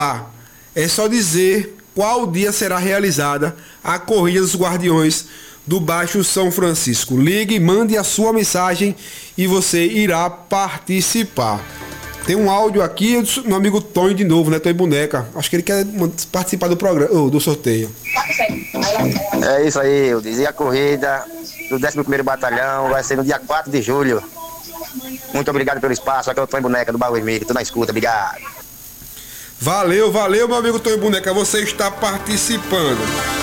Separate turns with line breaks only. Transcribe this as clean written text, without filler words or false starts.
É só dizer qual dia será realizada a Corrida dos Guardiões do Baixo São Francisco. Ligue, mande a sua mensagem e você irá participar. Tem um áudio aqui do meu amigo Tonho de novo, né? Tonho Boneca. Acho que ele quer participar do programa, do sorteio.
É isso aí, eu dizia a corrida do 11º Batalhão vai ser no dia 4 de julho. Muito obrigado pelo espaço, aqui é o Tonho Boneca do Baú Vermelho, tô na escuta, obrigado.
Valeu, meu amigo Tonho Boneca, você está participando.